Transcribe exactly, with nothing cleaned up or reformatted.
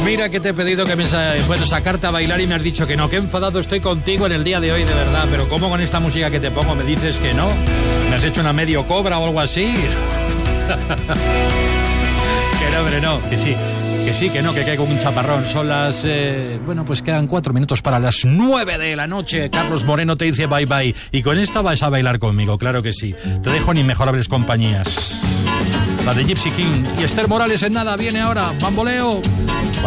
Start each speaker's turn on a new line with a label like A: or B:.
A: Mira que te he pedido que me sa- bueno, sacarte a bailar y me has dicho que no. Qué enfadado estoy contigo en el día de hoy, de verdad. Pero ¿cómo con esta música que te pongo me dices que no? ¿Me has hecho una medio cobra o algo así? Que no, hombre, no. Que sí, que sí, que no, que caigo un chaparrón. Son las... Eh, bueno, pues quedan cuatro minutos para las nueve de la noche. Carlos Moreno te dice bye bye. Y con esta vas a bailar conmigo, claro que sí. Te dejo en inmejorables compañías. La de Gypsy King. Y Esther Morales en nada viene ahora. Bamboleo.